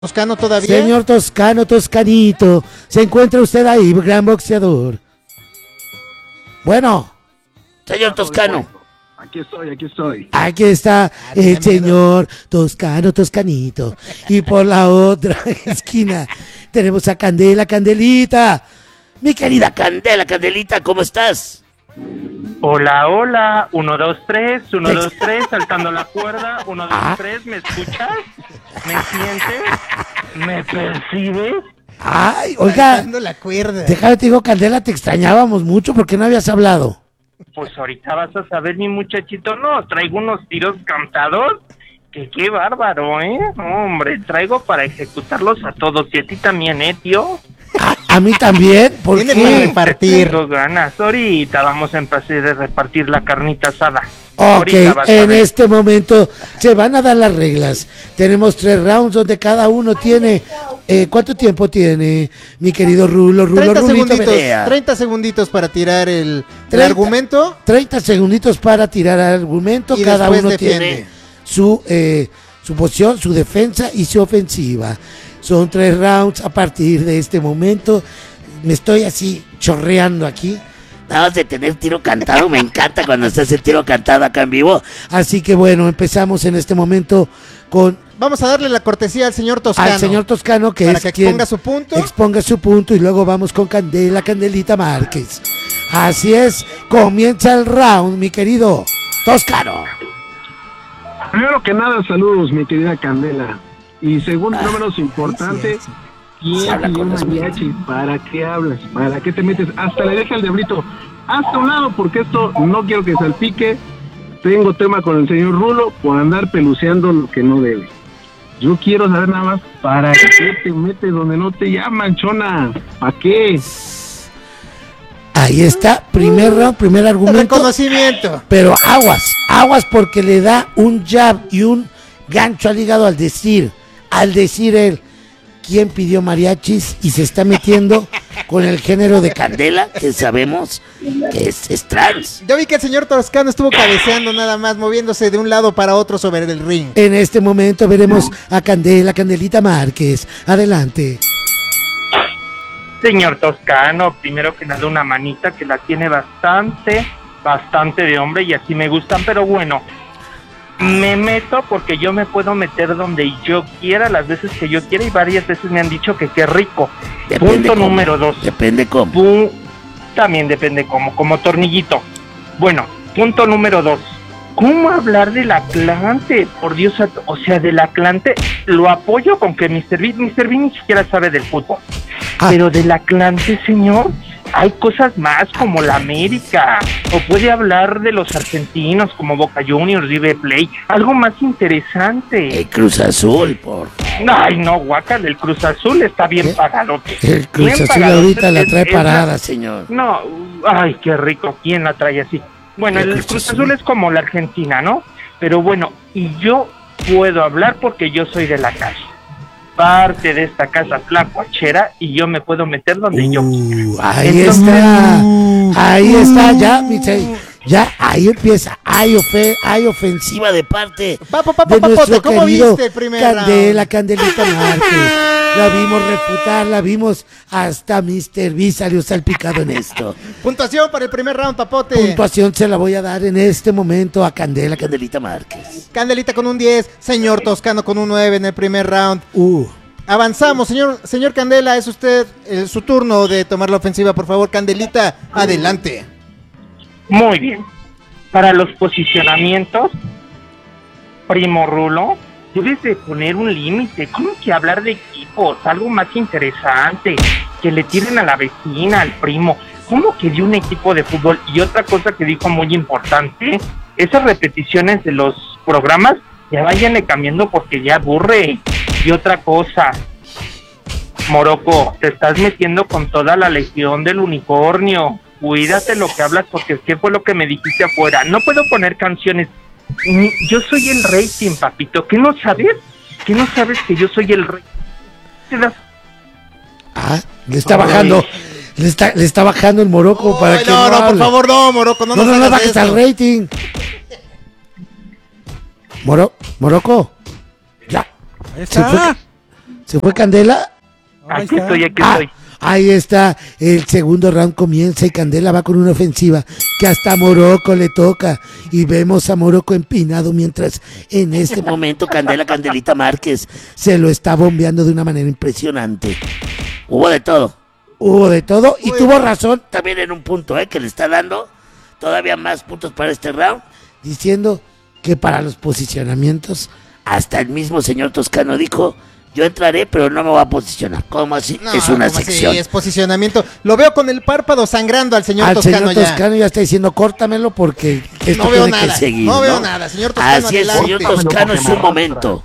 Toscano todavía. Señor Toscano, Toscanito, ¿se encuentra usted ahí, gran boxeador? Bueno, señor Toscano. Aquí estoy. Aquí está el señor Toscano, Toscanito. Y por la otra esquina tenemos a Candela, Candelita. Mi querida Candela, Candelita, ¿cómo estás? Hola, hola, 1, 2, 3, 1, 2, 3, saltando la cuerda, 1, 2, 3, ¿me escuchas? ¿Me sientes? ¿Me percibes? Ay, oiga, Saltando la cuerda. déjame te digo, Candela, te extrañábamos mucho, ¿por qué no habías hablado? Pues ahorita vas a saber, mi muchachito, no, traigo unos tiros cantados, que qué bárbaro, hombre, traigo para ejecutarlos a todos, y a ti también, tío. A mí también, ¿por Tiene para qué? repartir. Tengo ganas, ahorita vamos a empezar a repartir la carnita asada. Ok, Ahorita vas a en ver. este momento se van a dar las reglas. Tenemos 3 rounds donde cada uno tiene... ¿cuánto tiempo tiene, mi querido Rulo? 30 segunditos para tirar el 30 argumento. 30 segunditos para tirar argumento. Y Cada después uno defiende. tiene su posición, su defensa y su ofensiva. Son 3 rounds a partir de este momento. Me estoy así chorreando aquí. Nada más de tener tiro cantado, me encanta cuando se hace el tiro cantado acá en vivo. Así que bueno, empezamos en este momento con Vamos a darle la cortesía al señor Toscano. al señor Toscano, que para es que quien exponga su punto. exponga su punto, y luego vamos con Candela, Candelita Márquez. Así es, comienza el round, mi querido Toscano. Primero que nada, saludos, mi querida Candela. Y segundo, no menos importante, ¿quién habla pidió con los mariachi? ¿Para qué hablas? ¿Para qué te metes? Hasta le deja el diablito. Hasta un lado, porque esto no quiero que salpique. Tengo tema con el señor Rulo por andar peluceando lo que no debe. Yo quiero saber nada más, ¿para qué te metes donde no te llaman, chona? ¿Para qué? Ahí está, primer round, primer argumento. Reconocimiento. Pero aguas porque le da un jab y un gancho al hígado al decir él quién pidió mariachis y se está metiendo con el género de Candela, que sabemos que es trans. Yo vi que el señor Toscano estuvo cabeceando nada más, moviéndose de un lado para otro sobre el ring. En este momento veremos a Candela, Candelita Márquez. Adelante. Señor Toscano, primero que nada una manita que la tiene bastante de hombre y así me gustan, pero bueno, me meto porque yo me puedo meter donde yo quiera, las veces que yo quiera, y varias veces me han dicho que qué rico. Depende Punto cómo. número 2. Depende cómo. También depende cómo, como tornillito. Bueno, punto número 2. ¿Cómo hablar del Atlante? Por Dios, o sea, del Atlante lo apoyo con que Mr. B ni siquiera sabe del fútbol. Pero del Atlante, señor, hay cosas más como la América, o puede hablar de los argentinos como Boca Juniors, River Plate, algo más interesante. El Cruz Azul, por Ay, no, guácala, el Cruz Azul está bien pagadote. El Cruz Bien Azul pagadote, ahorita la trae es parada, señor. No, ay, qué rico, ¿quién la trae así? Bueno, el Cruz Azul es como la Argentina, ¿no? Pero bueno, y yo puedo hablar porque yo soy de la casa. Parte de esta casa tlacuachera y yo me puedo meter donde yo quiera. Ahí está, ya, ahí empieza, hay ofensiva de parte de nuestro ¿cómo querido viste el primer Candela, round? Candelita Márquez. La vimos refutar, la vimos, hasta Mr. B salió salpicado en esto. Puntuación para el primer round, papote. Puntuación se la voy a dar en este momento a Candela, Candelita Márquez. Candelita con un 10, señor Toscano con un 9 en el primer round. Avanzamos, señor Candela, es usted su turno de tomar la ofensiva, por favor. Candelita, adelante. Muy bien. Para los posicionamientos, primo Rulo, debes de poner un límite. ¿Cómo que hablar de equipos? Algo más interesante. Que le tiren a la vecina, al primo. ¿Cómo que de un equipo de fútbol? Y otra cosa que dijo muy importante, esas repeticiones de los programas, ya váyanle cambiando porque ya aburre. Y otra cosa, Morocco, te estás metiendo con toda la legión del unicornio. Cuídate lo que hablas porque ¿qué fue lo que me dijiste afuera? No puedo poner canciones. Yo soy el rating, papito. ¿Qué no sabes? ¿Qué no sabes que yo soy el rey? Le está bajando. Le está bajando el Morocco para que no, hable. por favor, no, Morocco, no bajes esto. al rating. Morocco. Ya. Está. ¿Se fue Candela? Aquí estoy. Ahí está, el segundo round comienza y Candela va con una ofensiva que hasta a Morocco le toca. Y vemos a Morocco empinado mientras en este momento Candelita Márquez se lo está bombeando de una manera impresionante. Hubo de todo y tuvo razón también en un punto, que le está dando todavía más puntos para este round, diciendo que para los posicionamientos, hasta el mismo señor Toscano dijo: yo entraré, pero no me voy a posicionar. ¿Cómo así? No, es una ¿cómo así? sección. Es posicionamiento. Lo veo con el párpado sangrando al señor Al Toscano señor Toscano ya está diciendo: córtamelo porque esto No veo tiene nada, que seguir. no veo nada. Señor Toscano, Así es, adelante. señor Toscano, es su momento.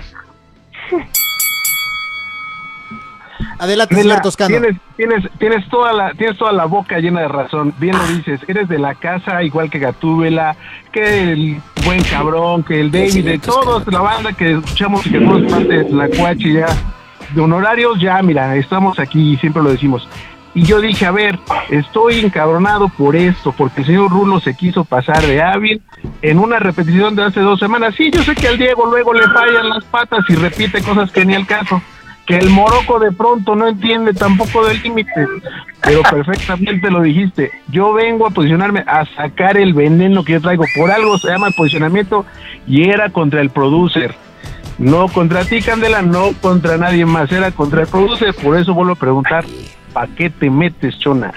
Adelante, Nela, señor Toscano. tienes toda la boca llena de razón. Bien lo dices, eres de la casa, igual que Gatúbela, que el buen cabrón, que el David, de todos, la banda que escuchamos y que somos parte de la Cuachi ya, de honorarios, ya, mira, estamos aquí y siempre lo decimos. Y yo dije, a ver, estoy encabronado por esto, porque el señor Rulo se quiso pasar de hábil en una repetición de hace 2 semanas. Sí, yo sé que al Diego luego le fallan las patas y repite cosas que ni al caso. Que el Morocco de pronto no entiende tampoco del límite, pero perfectamente lo dijiste. Yo vengo a posicionarme, a sacar el veneno que yo traigo. Por algo se llama posicionamiento y era contra el producer. No contra ti, Candela, no contra nadie más, era contra el producer. Por eso vuelvo a preguntar, ¿para qué te metes, chona?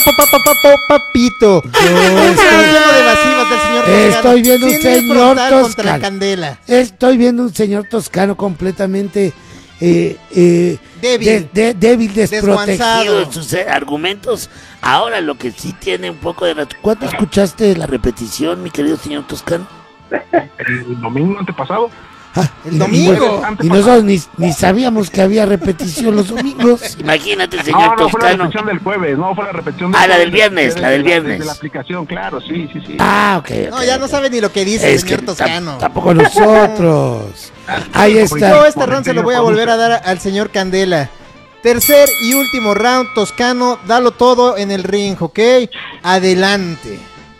Papito. Estoy lleno de evasivas del señor Toscano. Estoy viendo un Sin el señor frontal contra Toscano. la Candela. Estoy viendo un señor Toscano completamente Débil. débil, desprotegido Desguanzado. en sus argumentos. Ahora lo que sí tiene un poco de razón. ¿Cuándo escuchaste la repetición, mi querido señor Toscano? El domingo antepasado. El domingo. Y nosotros ni sabíamos que había repetición los domingos. Imagínate, señor No, fue la Toscano. repetición del jueves, no fue la repetición del Ah, la del jueves, viernes, la del viernes. De la aplicación, claro, sí. Ah, ok. No, ya no sabe ni lo que dice el Es que señor Toscano. tampoco nosotros. Ahí está. Yo este round se lo voy a volver a dar al señor Candela. Tercer y último round, Toscano, dalo todo en el ring, ¿ok? Adelante.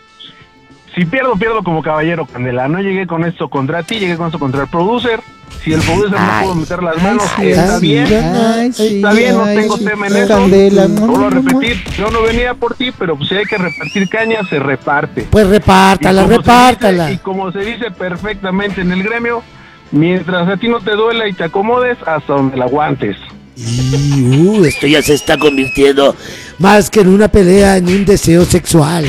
Si pierdo como caballero, Candela. No llegué con esto contra ti, llegué con esto contra el producer. Si el producer no pudo meter las manos, está bien. Está bien, no tengo tema en eso. Candela. Vuelvo a repetir, yo no venía por ti, pero si hay que repartir caña, se reparte. Pues repártala, Y como repártala. y como se dice perfectamente en el gremio, mientras a ti no te duela y te acomodes, hasta donde la aguantes. Y esto ya se está convirtiendo más que en una pelea, en un deseo sexual.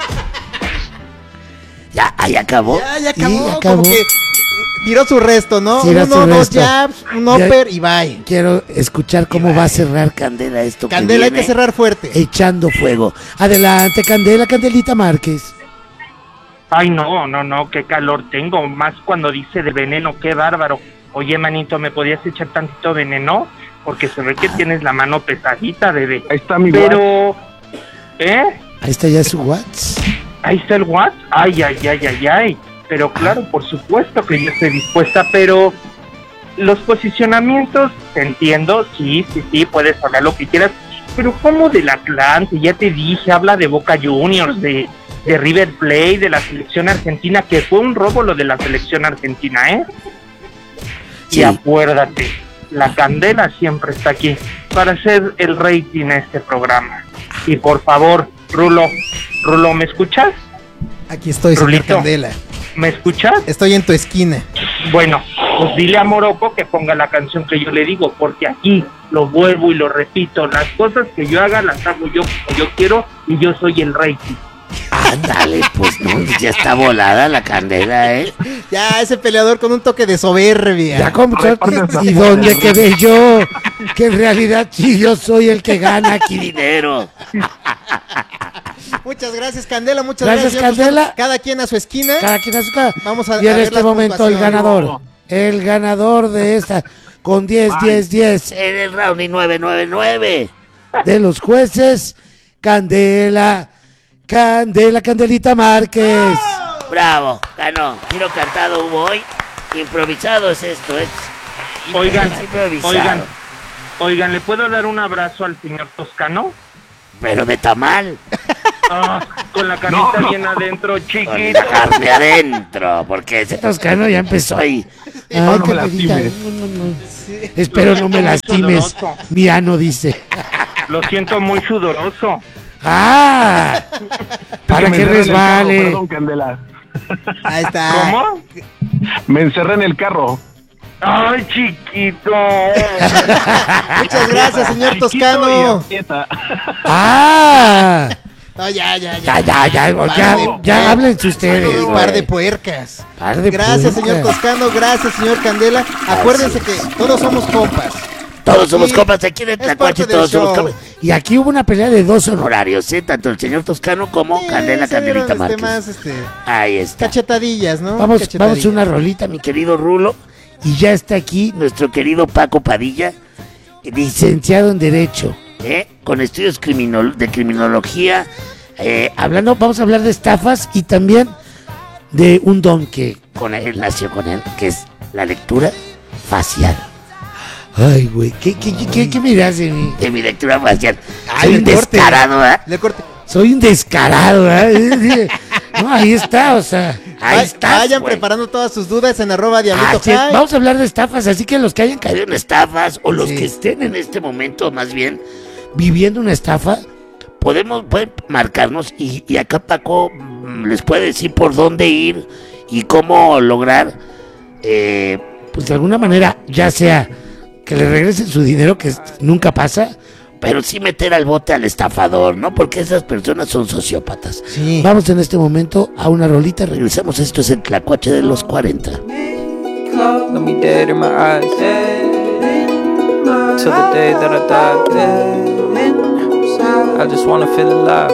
Ya, ahí acabó. Ya acabó, Y como que tiró su resto, ¿no? Tiró su 1, 2 resto. jabs, un upper y bye. Quiero escuchar cómo va a cerrar Candela esto. Candela, hay viene que cerrar fuerte. echando fuego. Adelante, Candela, Candelita Márquez. Ay, no, qué calor tengo, más cuando dice de veneno, qué bárbaro. Oye, manito, ¿me podías echar tantito veneno? Porque se ve que tienes la mano pesadita, bebé. Ahí está mi Pero, Ahí está ya su WhatsApp. ahí está el what? Ay. Pero claro, por supuesto que yo estoy dispuesta, pero los posicionamientos, te entiendo, sí, puedes hablar lo que quieras, pero como del Atlante, ya te dije, habla de Boca Juniors, de River Plate, de la selección argentina, que fue un robo lo de la selección argentina, Sí. Y acuérdate, la Candela siempre está aquí para hacer el rating a este programa. Y por favor, Rulo, ¿me escuchas? Aquí estoy, señor Rulito. Candela. ¿Me escuchas? Estoy en tu esquina. Bueno, pues dile a Morocco que ponga la canción que yo le digo, porque aquí lo vuelvo y lo repito, las cosas que yo haga las hago yo como yo quiero y yo soy el rating. Ándale, pues no, ya está volada la Candela, ¿eh? Ya, ese peleador con un toque de soberbia. Ya como ¿y dónde quedé yo? Que en realidad sí, yo soy el que gana aquí dinero. Muchas gracias, Candela. Muchas Gracias, gracias. Candela. Cada quien a su esquina. Cada quien a su casa. Vamos a Y en ver este las momento el puntuaciones. ganador de esta, con 10 en el round y 9 de los jueces, Candelita Márquez. Bravo, ganó. Tiro cantado hubo hoy. Improvisado es esto, es improvisado. Oigan, ¿le puedo dar un abrazo al señor Toscano? Pero de tamal. Con la carnita No. bien adentro, Con chiquito. la carne adentro, porque ese Toscano ya empezó ahí. Ay, no me Candelita, lastimes. no. Espero no me lastimes. sudoroso. Mi ano dice. Lo siento muy sudoroso. ¡Ah! Para me que encerré en el carro, resbale. perdón, Candela. Ahí está. ¿Cómo? Me encerré en el carro. Ay, chiquito. Muchas gracias, señor Chiquito Toscano. y aprieta. ¡Ah! No, ya. Ya háblense ustedes. Un güey. par de puercas. Par de Gracias, puercas. señor Toscano. Gracias, señor Candela. Acuérdense que todos somos compas. Todos somos Sí, compas aquí en el es Tlacuache, parte del todos somos show. compas. Y aquí hubo una pelea de 2 honorarios, ¿eh? Tanto el señor Toscano como Sí, Candelita se dieron, Márquez. más, Ahí está. cachetadillas, ¿no? Vamos a Cachetadillas. una rolita, mi querido Rulo. Y ya está aquí nuestro querido Paco Padilla, licenciado en Derecho, con estudios de criminología. Vamos a hablar de estafas y también de un don que con él nació con él, que es la lectura facial. Ay, güey, ¿qué miras de mí? De mi lectura facial. Soy un le corte. descarado, ¿eh? Le corte. Soy un descarado, ¿eh? No, ahí está, o sea, ahí está. Vayan preparando todas sus dudas en @Diablito Así es, High. vamos a hablar de estafas, así que los que hayan caído en estafas o los Sí. que estén en este momento más bien viviendo una estafa, pueden marcarnos y acá Paco les puede decir por dónde ir y cómo lograr, pues de alguna manera, ya sea que le regresen su dinero, que nunca pasa, pero sí meter al bote al estafador, ¿no? Porque esas personas son sociópatas. Sí. Vamos en este momento a una rolita, regresamos, esto es el Tlacuache de los 40. Let me dead in my eyes. Till the day that I die. I just wanna feel alive.